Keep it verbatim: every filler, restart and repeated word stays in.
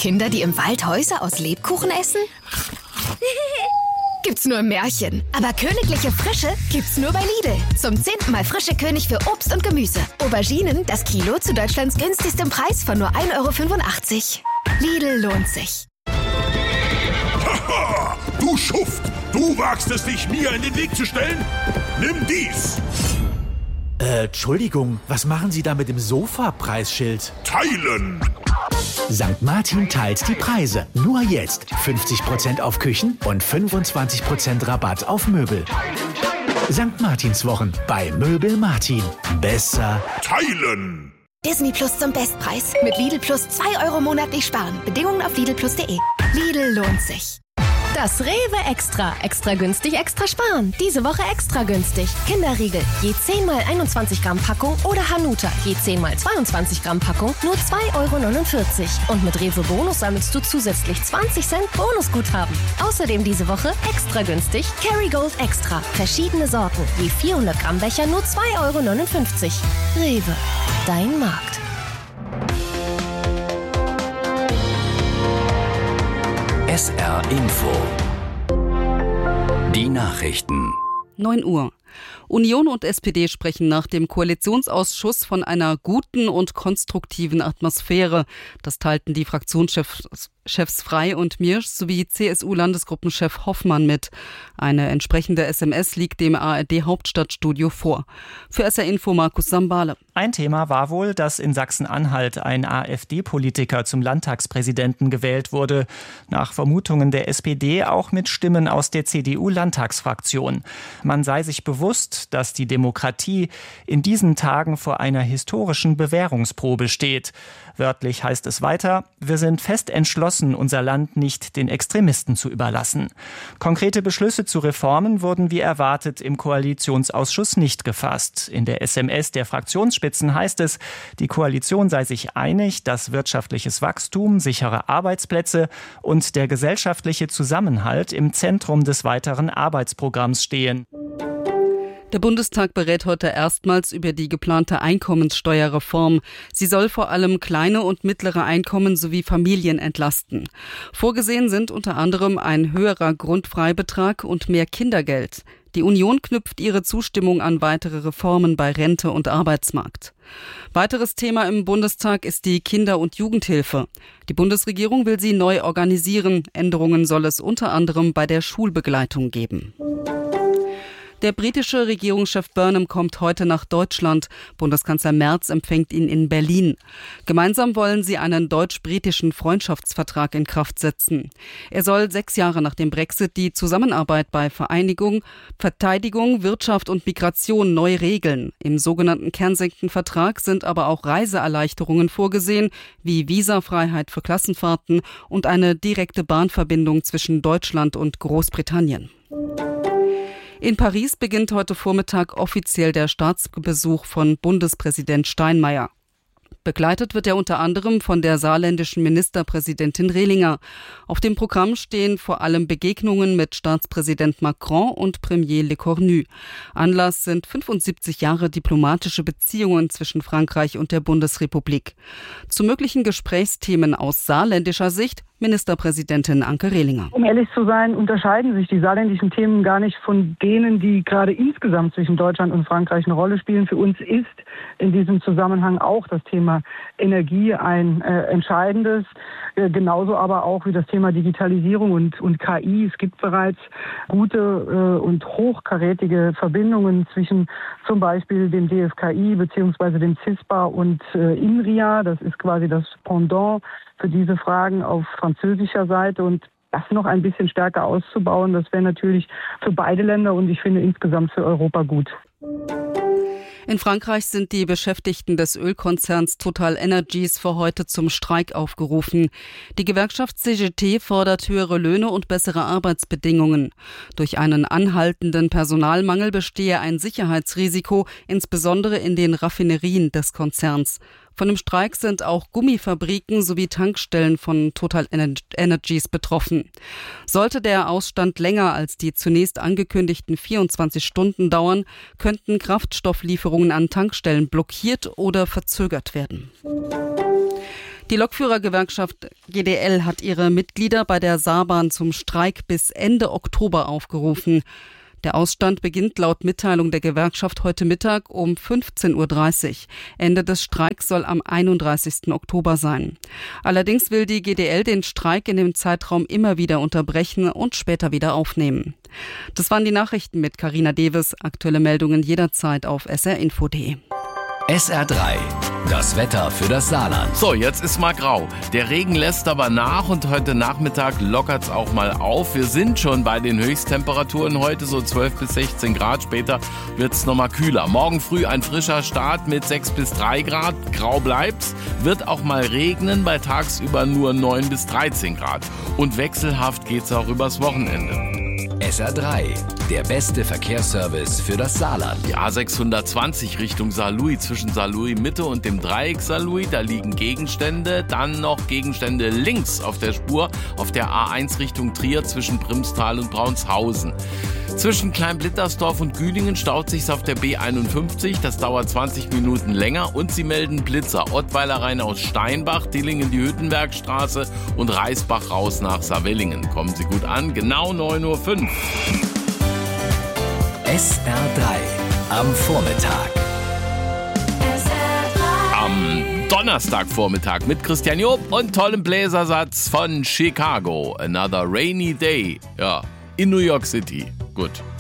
Kinder, die im Wald Häuser aus Lebkuchen essen? Gibt's nur im Märchen. Aber königliche Frische gibt's nur bei Lidl. Zum zehnten Mal frische König für Obst und Gemüse. Auberginen, das Kilo zu Deutschlands günstigstem Preis von nur ein Euro fünfundachtzig. Lidl lohnt sich. Haha, du Schuft! Du wagst es, dich mir in den Weg zu stellen? Nimm dies! Äh, Entschuldigung, was machen Sie da mit dem Sofa-Preisschild? Teilen! Sankt Martin teilt die Preise. Nur jetzt fünfzig Prozent auf Küchen und fünfundzwanzig Prozent Rabatt auf Möbel. Sankt Martinswochen bei Möbel Martin. Besser teilen! Disney Plus zum Bestpreis. Mit Lidl Plus zwei Euro monatlich sparen. Bedingungen auf lidl plus punkt de. Lidl lohnt sich. Das Rewe Extra. Extra günstig, extra sparen. Diese Woche extra günstig. Kinderriegel, je zehn mal einundzwanzig Gramm Packung oder Hanuta, je zehn mal zweiundzwanzig Gramm Packung, nur zwei Euro neunundvierzig. Und mit Rewe Bonus sammelst du zusätzlich zwanzig Cent Bonusguthaben. Außerdem diese Woche extra günstig Kerrygold Extra. Verschiedene Sorten, je vierhundert Gramm Becher, nur zwei Euro neunundfünfzig. Rewe, dein Markt. S R Info. Die Nachrichten. neun Uhr. Union und S P D sprechen nach dem Koalitionsausschuss von einer guten und konstruktiven Atmosphäre. Das teilten die Fraktionschefs Chefs Frey und Miersch sowie C S U-Landesgruppenchef Hoffmann mit. Eine entsprechende S M S liegt dem A R D-Hauptstadtstudio vor. Für S R Info Markus Sambale. Ein Thema war wohl, dass in Sachsen-Anhalt ein AfD-Politiker zum Landtagspräsidenten gewählt wurde. Nach Vermutungen der S P D auch mit Stimmen aus der C D U-Landtagsfraktion. Man sei sich bewusst, dass die Demokratie in diesen Tagen vor einer historischen Bewährungsprobe steht. Wörtlich heißt es weiter: Wir sind fest entschlossen, unser Land nicht den Extremisten zu überlassen. Konkrete Beschlüsse zu Reformen wurden wie erwartet im Koalitionsausschuss nicht gefasst. In der S M S der Fraktionsspitzen heißt es, die Koalition sei sich einig, dass wirtschaftliches Wachstum, sichere Arbeitsplätze und der gesellschaftliche Zusammenhalt im Zentrum des weiteren Arbeitsprogramms stehen. Der Bundestag berät heute erstmals über die geplante Einkommenssteuerreform. Sie soll vor allem kleine und mittlere Einkommen sowie Familien entlasten. Vorgesehen sind unter anderem ein höherer Grundfreibetrag und mehr Kindergeld. Die Union knüpft ihre Zustimmung an weitere Reformen bei Rente und Arbeitsmarkt. Weiteres Thema im Bundestag ist die Kinder- und Jugendhilfe. Die Bundesregierung will sie neu organisieren. Änderungen soll es unter anderem bei der Schulbegleitung geben. Der britische Regierungschef Burnham kommt heute nach Deutschland. Bundeskanzler Merz empfängt ihn in Berlin. Gemeinsam wollen sie einen deutsch-britischen Freundschaftsvertrag in Kraft setzen. Er soll sechs Jahre nach dem Brexit die Zusammenarbeit bei Vereinigung, Verteidigung, Wirtschaft und Migration neu regeln. Im sogenannten Kensington-Vertrag sind aber auch Reiseerleichterungen vorgesehen, wie Visafreiheit für Klassenfahrten und eine direkte Bahnverbindung zwischen Deutschland und Großbritannien. In Paris beginnt heute Vormittag offiziell der Staatsbesuch von Bundespräsident Steinmeier. Begleitet wird er unter anderem von der saarländischen Ministerpräsidentin Rehlinger. Auf dem Programm stehen vor allem Begegnungen mit Staatspräsident Macron und Premier Le Cornu. Anlass sind fünfundsiebzig Jahre diplomatische Beziehungen zwischen Frankreich und der Bundesrepublik. Zu möglichen Gesprächsthemen aus saarländischer Sicht Ministerpräsidentin Anke Rehlinger. Um ehrlich zu sein, unterscheiden sich die saarländischen Themen gar nicht von denen, die gerade insgesamt zwischen Deutschland und Frankreich eine Rolle spielen. Für uns ist in diesem Zusammenhang auch das Thema Energie ein äh, entscheidendes, äh, genauso aber auch wie das Thema Digitalisierung und, und K I. Es gibt bereits gute äh, und hochkarätige Verbindungen zwischen zum Beispiel dem D F K I bzw. dem CISPA und äh, INRIA. Das ist quasi das Pendant für diese Fragen auf französischer Seite, und das noch ein bisschen stärker auszubauen, das wäre natürlich für beide Länder und ich finde insgesamt für Europa gut. In Frankreich sind die Beschäftigten des Ölkonzerns Total Energies für heute zum Streik aufgerufen. Die Gewerkschaft C G T fordert höhere Löhne und bessere Arbeitsbedingungen. Durch einen anhaltenden Personalmangel bestehe ein Sicherheitsrisiko, insbesondere in den Raffinerien des Konzerns. Von dem Streik sind auch Gummifabriken sowie Tankstellen von Total Energies betroffen. Sollte der Ausstand länger als die zunächst angekündigten vierundzwanzig Stunden dauern, könnten Kraftstofflieferungen an Tankstellen blockiert oder verzögert werden. Die Lokführergewerkschaft G D L hat ihre Mitglieder bei der Saarbahn zum Streik bis Ende Oktober aufgerufen. Der Ausstand beginnt laut Mitteilung der Gewerkschaft heute Mittag um fünfzehn Uhr dreißig. Ende des Streiks soll am einunddreißigsten Oktober sein. Allerdings will die G D L den Streik in dem Zeitraum immer wieder unterbrechen und später wieder aufnehmen. Das waren die Nachrichten mit Carina Deves. Aktuelle Meldungen jederzeit auf s r info punkt d e. S R drei, das Wetter für das Saarland. So, jetzt ist mal grau. Der Regen lässt aber nach und heute Nachmittag lockert's auch mal auf. Wir sind schon bei den Höchsttemperaturen heute, so zwölf bis sechzehn Grad. Später wird's nochmal kühler. Morgen früh ein frischer Start mit sechs bis drei Grad. Grau bleibt's. Wird auch mal regnen, bei tagsüber nur neun bis dreizehn Grad. Und wechselhaft geht's auch übers Wochenende. S R drei, der beste Verkehrsservice für das Saarland. Die A sechshundertzwanzig Richtung Saarlouis, zwischen Saarlouis Mitte und dem Dreieck Saarlouis, da liegen Gegenstände. Dann noch Gegenstände links auf der Spur, auf der A eins Richtung Trier zwischen Primstal und Braunshausen. Zwischen Kleinblittersdorf und Güdingen staut sich's auf der B einundfünfzig, das dauert zwanzig Minuten länger und sie melden Blitzer. Ottweiler rein aus Steinbach, Dillingen die Hüttenbergstraße und Reisbach raus nach Saarwellingen. Kommen Sie gut an, genau neun Uhr fünf. S R drei am Vormittag. Am Donnerstagvormittag mit Christian Job und tollem Bläsersatz von Chicago. Another rainy day. Ja, in New York City. Gut.